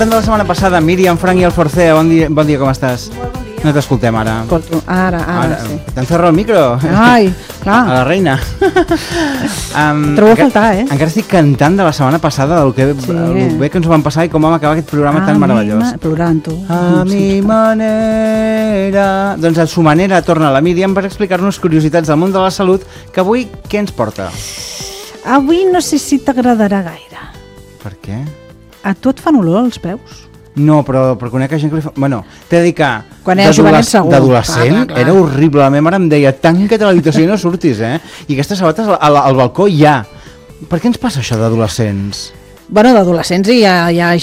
De la setmana passada, Míriam, Frank i el Forcea, bon dia, com estàs? Molt bon dia. No t'escoltem ara. Ara, sí. T'encerro el micro. Ai, clar. A la reina. Trobo a faltar, Encara estic cantant de la setmana passada del que bé que ens ho vam passar i com vam acabar aquest programa tan meravellós. Plorant, tu. A mi manera... Doncs a su manera torna la Míriam per explicar-nos curiositats del món de la salut, que avui què ens porta? Avui no sé si t'agradarà gaire. Per què? A tu et fan olor als peus? No, però conec gent que li fa... Bueno, t'he de dir que... Quan era jovenet segur. D'adolescent era horrible. La meva mare em deia, tanca't a l'habitació i no surtis, I aquestes sabates al balcó hi ha. Per què ens passa això d'adolescents? Bueno, d'adolescents hi ha